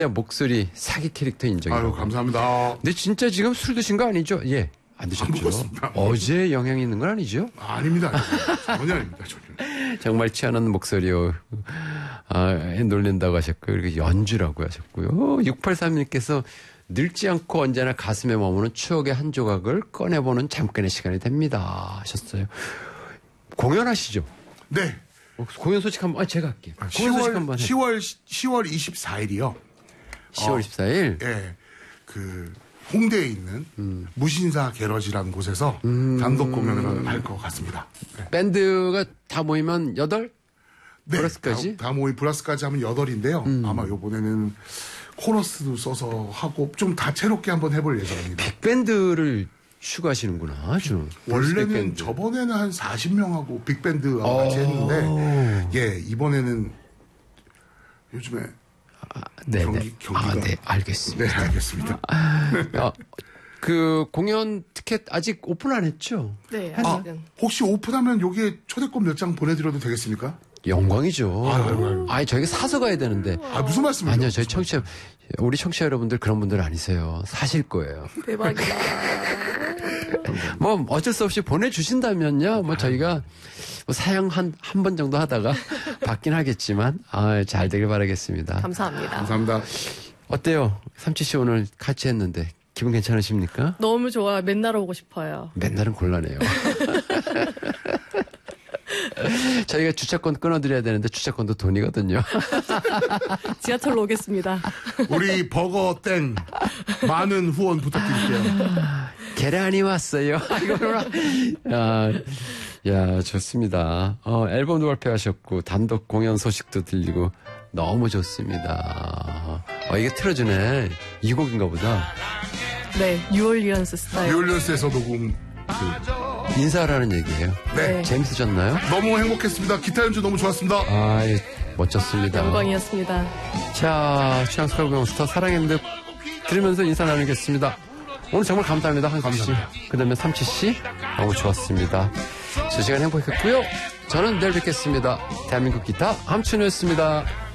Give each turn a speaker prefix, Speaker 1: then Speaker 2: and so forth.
Speaker 1: 목소리 사기 캐릭터 인정이라고.
Speaker 2: 아유, 감사합니다.
Speaker 1: 근데 진짜 지금 술 드신 거 아니죠? 예. 안 드셨죠?
Speaker 2: 먹었습니다.
Speaker 1: 어제 영향이 있는 건 아니죠?
Speaker 2: 아닙니다. 전혀 아닙니다. 전혀.
Speaker 1: 정말 취하는 목소리요. 놀린다고 하셨고요. 그리고 연주라고 하셨고요. 6831님께서 늙지 않고 언제나 가슴에 머무는 추억의 한 조각을 꺼내보는 잠깐의 시간이 됩니다. 하셨어요. 공연하시죠?
Speaker 2: 네.
Speaker 1: 공연 소식 한번, 제가 할게요. 공연 소식 한번
Speaker 2: 10월 24일이요.
Speaker 1: 10월 24일?
Speaker 2: 예. 홍대에 있는 무신사 게러지라는 곳에서 단독 공연을 할 것 같습니다. 네.
Speaker 1: 밴드가 다 모이면 8?
Speaker 2: 네.
Speaker 1: 플러스까지?
Speaker 2: 다 모이 플러스까지 하면 8인데요. 아마 요번에는 코러스도 써서 하고 좀 다채롭게 한번 해볼 예정입니다.
Speaker 1: 빅밴드를 추가하시는구나, 좀.
Speaker 2: 원래는
Speaker 1: 빅밴드.
Speaker 2: 저번에는 한 40명하고 빅밴드하고 같이 했는데, 예, 이번에는 요즘에 경기가.
Speaker 1: 네, 알겠습니다.
Speaker 2: 네, 알겠습니다.
Speaker 1: 공연 티켓 아직 오픈 안 했죠?
Speaker 3: 네, 아직은.
Speaker 2: 혹시 오픈하면 여기에 초대권 몇 장 보내드려도 되겠습니까?
Speaker 1: 영광이죠. 저희가 사서 가야 되는데.
Speaker 2: 무슨 말씀이에요?
Speaker 1: 아니요, 우리 청취자 여러분들 그런 분들 아니세요. 사실 거예요.
Speaker 3: 대박이다.
Speaker 1: 뭐, 어쩔 수 없이 보내주신다면요. 뭐, 저희가 사양 한 번 정도 하다가 받긴 하겠지만, 잘 되길 바라겠습니다.
Speaker 3: 감사합니다.
Speaker 2: 감사합니다.
Speaker 1: 어때요? 삼치 씨 오늘 같이 했는데, 기분 괜찮으십니까?
Speaker 3: 너무 좋아요. 맨날 오고 싶어요.
Speaker 1: 맨날은 곤란해요. 저희가 주차권 끊어드려야 되는데 주차권도 돈이거든요.
Speaker 3: 지하철로 오겠습니다.
Speaker 2: 우리 버거땡 많은 후원 부탁드릴게요.
Speaker 1: 계란이 왔어요. 야, 좋습니다. 앨범도 발표하셨고 단독 공연 소식도 들리고 너무 좋습니다. 이게 틀어주네. 이 곡인가 보다.
Speaker 3: 네, 뉴올리언스 스타일.
Speaker 2: 뉴올리언스에서 녹음.
Speaker 1: 인사라는 얘기예요.
Speaker 2: 네.
Speaker 1: 재밌으셨나요?
Speaker 2: 너무 행복했습니다. 기타 연주 너무 좋았습니다.
Speaker 1: 멋졌습니다.
Speaker 3: 영광이었습니다.
Speaker 1: 자, 취향스카우 병스터 사랑의 늪 들으면서 인사 나누겠습니다. 오늘 정말 감사합니다. 한국 씨. 그 다음에 삼치 씨. 너무 좋았습니다. 저 시간 행복했고요. 저는 내일 뵙겠습니다. 대한민국 기타 함춘우였습니다.